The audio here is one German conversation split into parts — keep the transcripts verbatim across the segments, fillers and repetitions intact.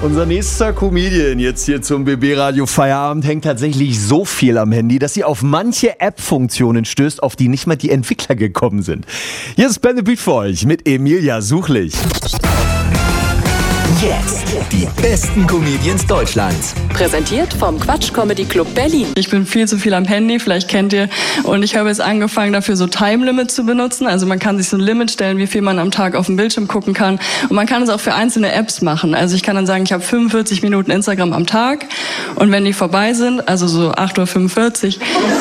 Unser nächster Comedian jetzt hier zum B B Radio Feierabend hängt tatsächlich so viel am Handy, dass sie auf manche App-Funktionen stößt, auf die nicht mal die Entwickler gekommen sind. Hier ist Ben the Beat für euch mit Emilia Suchlich. Jetzt die besten Comedians Deutschlands. Präsentiert vom Quatsch Comedy Club Berlin. Ich bin viel zu viel am Handy, vielleicht kennt ihr. Und ich habe jetzt angefangen, dafür so Time Limit zu benutzen. Also man kann sich so ein Limit stellen, wie viel man am Tag auf dem Bildschirm gucken kann. Und man kann es auch für einzelne Apps machen. Also ich kann dann sagen, ich habe fünfundvierzig Minuten Instagram am Tag. Und wenn die vorbei sind, also so acht Uhr fünfundvierzig,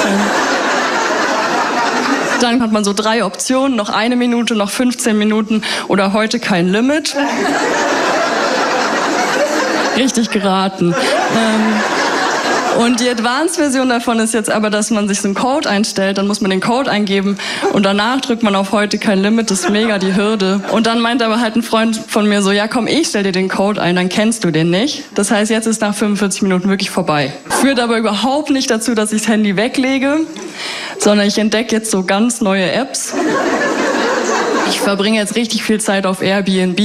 dann hat man so drei Optionen. Noch eine Minute, noch fünfzehn Minuten oder heute kein Limit. Richtig geraten. Ähm, und die Advanced-Version davon ist jetzt aber, dass man sich so einen Code einstellt, dann muss man den Code eingeben und danach drückt man auf heute kein Limit, das ist mega die Hürde. Und dann meint aber halt ein Freund von mir so, ja komm, ich stell dir den Code ein, dann kennst du den nicht. Das heißt, jetzt ist nach fünfundvierzig Minuten wirklich vorbei. Führt aber überhaupt nicht dazu, dass ich das Handy weglege, sondern ich entdecke jetzt so ganz neue Apps. Ich verbringe jetzt richtig viel Zeit auf Airbnb.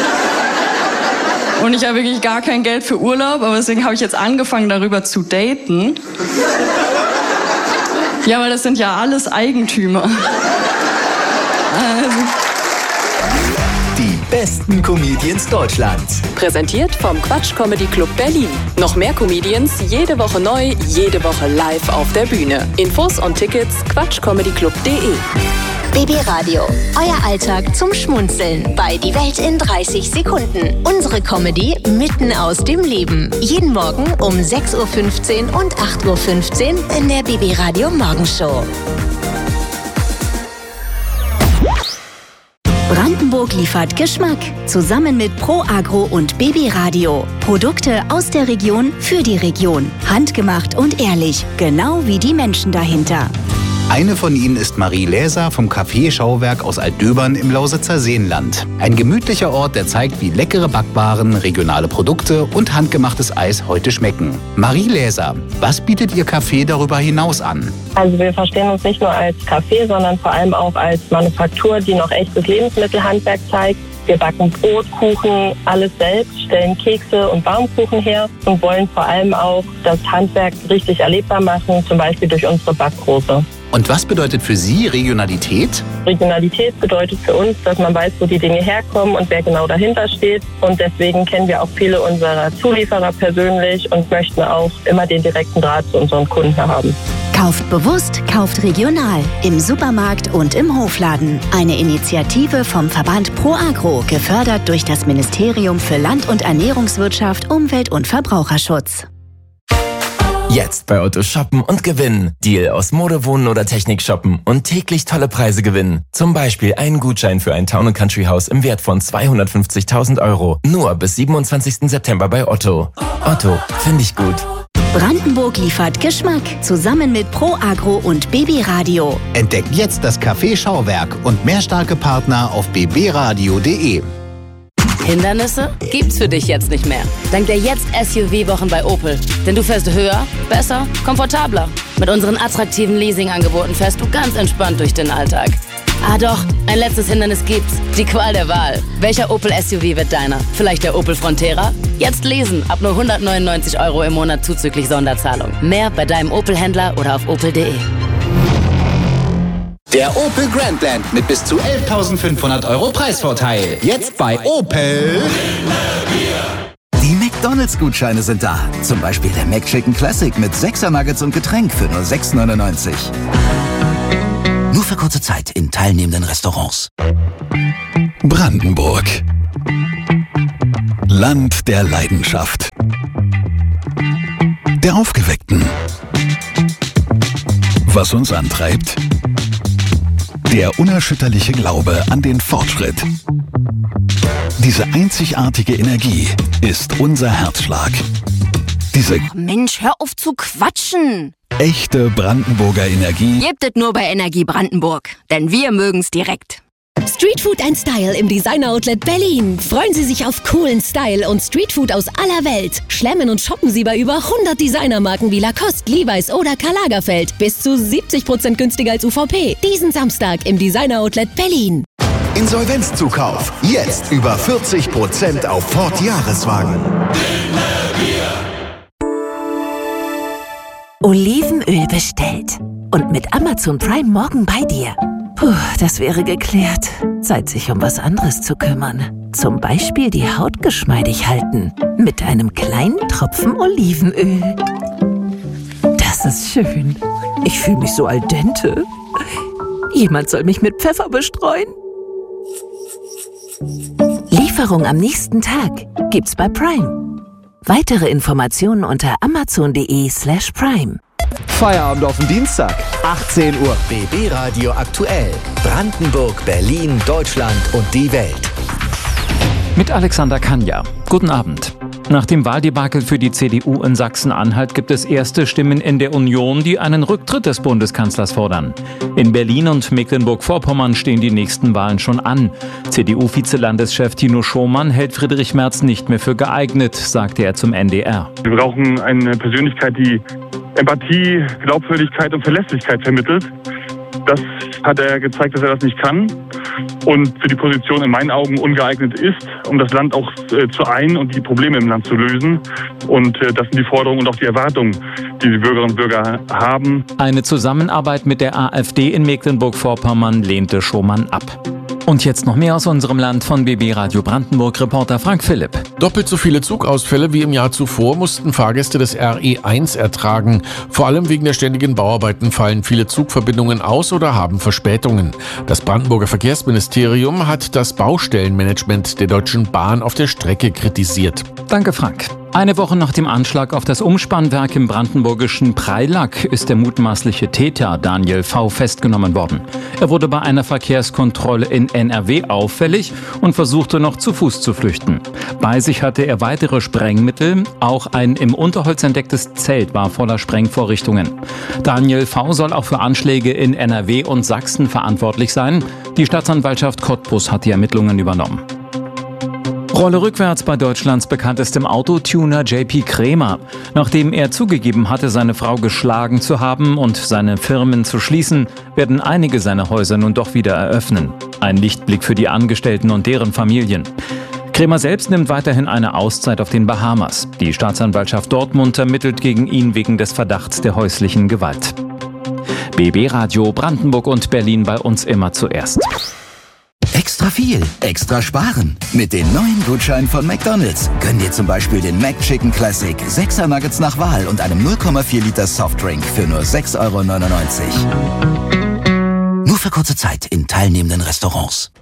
Und ich habe wirklich gar kein Geld für Urlaub, aber deswegen habe ich jetzt angefangen, darüber zu daten. Ja, weil das sind ja alles Eigentümer. Also. Die besten Comedians Deutschlands. Präsentiert vom Quatsch Comedy Club Berlin. Noch mehr Comedians, jede Woche neu, jede Woche live auf der Bühne. Infos und Tickets quatschcomedyclub punkt de. B B Radio, euer Alltag zum Schmunzeln bei Die Welt in dreißig Sekunden. Unsere Comedy mitten aus dem Leben. Jeden Morgen um sechs Uhr fünfzehn und acht Uhr fünfzehn in der B B Radio Morgenshow. Brandenburg liefert Geschmack. Zusammen mit Pro Agro und B B Radio. Produkte aus der Region für die Region. Handgemacht und ehrlich, genau wie die Menschen dahinter. Eine von ihnen ist Marie Läser vom Café Schauwerk aus Altdöbern im Lausitzer Seenland. Ein gemütlicher Ort, der zeigt, wie leckere Backwaren, regionale Produkte und handgemachtes Eis heute schmecken. Marie Läser, was bietet Ihr Café darüber hinaus an? Also wir verstehen uns nicht nur als Café, sondern vor allem auch als Manufaktur, die noch echtes Lebensmittelhandwerk zeigt. Wir backen Brot, Kuchen, alles selbst, stellen Kekse und Baumkuchen her und wollen vor allem auch das Handwerk richtig erlebbar machen, zum Beispiel durch unsere Backkurse. Und was bedeutet für Sie Regionalität? Regionalität bedeutet für uns, dass man weiß, wo die Dinge herkommen und wer genau dahinter steht. Und deswegen kennen wir auch viele unserer Zulieferer persönlich und möchten auch immer den direkten Draht zu unseren Kunden haben. Kauft bewusst, kauft regional. Im Supermarkt und im Hofladen. Eine Initiative vom Verband Pro Agro, gefördert durch das Ministerium für Land- und Ernährungswirtschaft, Umwelt- und Verbraucherschutz. Jetzt bei Otto shoppen und gewinnen. Deal aus Mode, Wohnen oder Technik shoppen und täglich tolle Preise gewinnen. Zum Beispiel einen Gutschein für ein Town and Country Haus im Wert von zweihundertfünfzigtausend Euro. Nur bis siebenundzwanzigsten September bei Otto. Otto, finde ich gut. Brandenburg liefert Geschmack. Zusammen mit Pro Agro und B B Radio. Entdeckt jetzt das Café Schauwerk und mehr starke Partner auf b b radio punkt de. Hindernisse gibt's für dich jetzt nicht mehr. Dank der Jetzt S U V-Wochen bei Opel. Denn du fährst höher, besser, komfortabler. Mit unseren attraktiven Leasingangeboten fährst du ganz entspannt durch den Alltag. Ah doch, ein letztes Hindernis gibt's. Die Qual der Wahl. Welcher Opel S U V wird deiner? Vielleicht der Opel Frontera? Jetzt lesen, ab nur hundertneunundneunzig Euro im Monat zuzüglich Sonderzahlung. Mehr bei deinem Opel-Händler oder auf opel punkt de. Der Opel Grandland mit bis zu elftausendfünfhundert Euro Preisvorteil. Jetzt bei Opel. Die McDonalds-Gutscheine sind da. Zum Beispiel der McChicken Classic mit sechser Nuggets und Getränk für nur sechs neunundneunzig. Nur für kurze Zeit in teilnehmenden Restaurants. Brandenburg. Land der Leidenschaft. Der Aufgeweckten. Was uns antreibt? Der unerschütterliche Glaube an den Fortschritt. Diese einzigartige Energie ist unser Herzschlag. Diese Mensch, hör auf zu quatschen! Echte Brandenburger Energie Gebt es nur bei Energie Brandenburg, denn wir mögen's direkt. Streetfood and Style im Designer Outlet Berlin. Freuen Sie sich auf coolen Style und Streetfood aus aller Welt. Schlemmen und shoppen Sie bei über hundert Designermarken wie Lacoste, Levi's oder Karl Lagerfeld. Bis zu siebzig Prozent günstiger als U V P. Diesen Samstag im Designer Outlet Berlin. Insolvenzzukauf. Jetzt über vierzig Prozent auf Ford Jahreswagen. Olivenöl bestellt. Und mit Amazon Prime morgen bei dir. Puh, das wäre geklärt. Zeit, sich um was anderes zu kümmern. Zum Beispiel die Haut geschmeidig halten. Mit einem kleinen Tropfen Olivenöl. Das ist schön. Ich fühle mich so al dente. Jemand soll mich mit Pfeffer bestreuen. Lieferung am nächsten Tag gibt's bei Prime. Weitere Informationen unter amazon.de slash prime. Feierabend auf den Dienstag, achtzehn Uhr. B B Radio aktuell. Brandenburg, Berlin, Deutschland und die Welt. Mit Alexander Kanja. Guten Abend. Nach dem Wahldebakel für die C D U in Sachsen-Anhalt gibt es erste Stimmen in der Union, die einen Rücktritt des Bundeskanzlers fordern. In Berlin und Mecklenburg-Vorpommern stehen die nächsten Wahlen schon an. C D U-Vizelandeschef Tino Schomann hält Friedrich Merz nicht mehr für geeignet, sagte er zum N D R. Wir brauchen eine Persönlichkeit, die Empathie, Glaubwürdigkeit und Verlässlichkeit vermittelt. Das hat er gezeigt, dass er das nicht kann und für die Position in meinen Augen ungeeignet ist, um das Land auch äh, zu ein- und die Probleme im Land zu lösen. Und äh, das sind die Forderungen und auch die Erwartungen, die die Bürgerinnen und Bürger haben. Eine Zusammenarbeit mit der AfD in Mecklenburg-Vorpommern lehnte Schomann ab. Und jetzt noch mehr aus unserem Land von B B Radio Brandenburg-Reporter Frank Philipp. Doppelt so viele Zugausfälle wie im Jahr zuvor mussten Fahrgäste des R E eins ertragen. Vor allem wegen der ständigen Bauarbeiten fallen viele Zugverbindungen aus oder haben Verspätungen. Das Brandenburger Verkehrsministerium hat das Baustellenmanagement der Deutschen Bahn auf der Strecke kritisiert. Danke, Frank. Eine Woche nach dem Anschlag auf das Umspannwerk im brandenburgischen Preilack ist der mutmaßliche Täter Daniel V. festgenommen worden. Er wurde bei einer Verkehrskontrolle in N R W auffällig und versuchte noch zu Fuß zu flüchten. Bei sich hatte er weitere Sprengmittel. Auch ein im Unterholz entdecktes Zelt war voller Sprengvorrichtungen. Daniel V. soll auch für Anschläge in N R W und Sachsen verantwortlich sein. Die Staatsanwaltschaft Cottbus hat die Ermittlungen übernommen. Rolle rückwärts bei Deutschlands bekanntestem Autotuner J P Krämer. Nachdem er zugegeben hatte, seine Frau geschlagen zu haben und seine Firmen zu schließen, werden einige seiner Häuser nun doch wieder eröffnen. Ein Lichtblick für die Angestellten und deren Familien. Krämer selbst nimmt weiterhin eine Auszeit auf den Bahamas. Die Staatsanwaltschaft Dortmund ermittelt gegen ihn wegen des Verdachts der häuslichen Gewalt. B B Radio Brandenburg und Berlin bei uns immer zuerst. Extra viel, extra sparen. Mit den neuen Gutscheinen von McDonald's. Gönn dir zum Beispiel den McChicken Classic, sechser Nuggets nach Wahl und einem null Komma vier Liter Softdrink für nur sechs Euro neunundneunzig. Nur für kurze Zeit in teilnehmenden Restaurants.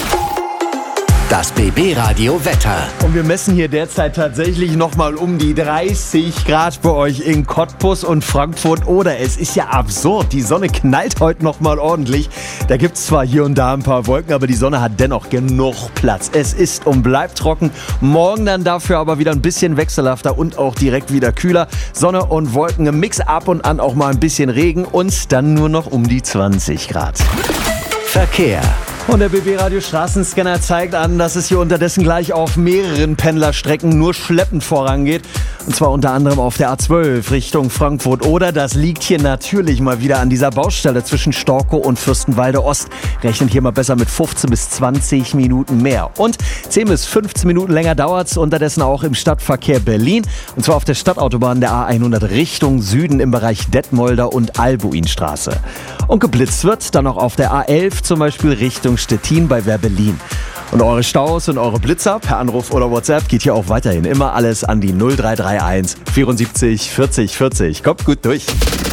Das B B Radio Wetter. Und wir messen hier derzeit tatsächlich nochmal um die dreißig Grad bei euch in Cottbus und Frankfurt. Oder es ist ja absurd, die Sonne knallt heute nochmal ordentlich. Da gibt es zwar hier und da ein paar Wolken, aber die Sonne hat dennoch genug Platz. Es ist und bleibt trocken. Morgen dann dafür aber wieder ein bisschen wechselhafter und auch direkt wieder kühler. Sonne und Wolken im Mix, ab und an auch mal ein bisschen Regen und dann nur noch um die zwanzig Grad. Verkehr. Und der B B Radio Straßenscanner zeigt an, dass es hier unterdessen gleich auf mehreren Pendlerstrecken nur schleppend vorangeht. Und zwar unter anderem auf der A zwölf Richtung Frankfurt-Oder. Das liegt hier natürlich mal wieder an dieser Baustelle zwischen Storkow und Fürstenwalde Ost. Rechnen hier mal besser mit fünfzehn bis zwanzig Minuten mehr. Und zehn bis fünfzehn Minuten länger dauert es unterdessen auch im Stadtverkehr Berlin. Und zwar auf der Stadtautobahn der A hundert Richtung Süden im Bereich Detmolder und Albuinstraße. Und geblitzt wird dann noch auf der A elf zum Beispiel Richtung Stettin bei Werbelin. Und eure Staus und eure Blitzer per Anruf oder WhatsApp geht hier auch weiterhin immer alles an die null drei drei eins vierundsiebzig vierzig vierzig. Kommt gut durch.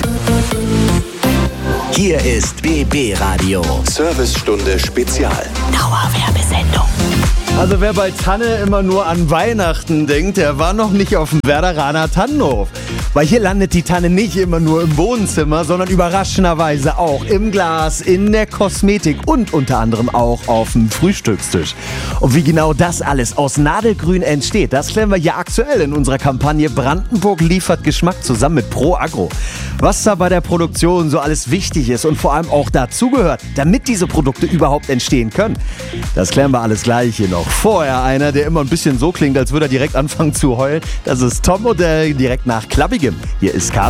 Hier ist B B Radio. Servicestunde Spezial. Dauerwerbesendung. Also wer bei Tanne immer nur an Weihnachten denkt, der war noch nicht auf dem Werderaner Tannenhof. Weil hier landet die Tanne nicht immer nur im Wohnzimmer, sondern überraschenderweise auch im Glas, in der Kosmetik und unter anderem auch auf dem Frühstückstisch. Und wie genau das alles aus Nadelgrün entsteht, das klären wir ja aktuell in unserer Kampagne Brandenburg liefert Geschmack zusammen mit Pro Agro. Was da bei der Produktion so alles wichtig ist und vor allem auch dazugehört, damit diese Produkte überhaupt entstehen können, das klären wir alles gleich hier noch. Vorher einer, der immer ein bisschen so klingt, als würde er direkt anfangen zu heulen. Das ist Tom Modell direkt nach Klappigem. Hier ist Carsten.